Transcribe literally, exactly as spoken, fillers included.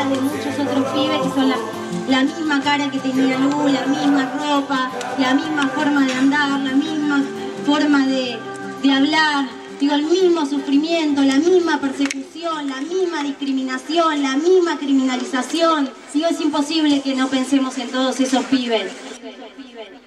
de muchos otros pibes que son la, la misma cara que tenía Lu, la misma ropa, la misma forma de andar, la misma forma de, de hablar, digo, el mismo sufrimiento, la misma persecución, la misma discriminación, la misma criminalización. Digo, es imposible que no pensemos en todos esos pibes.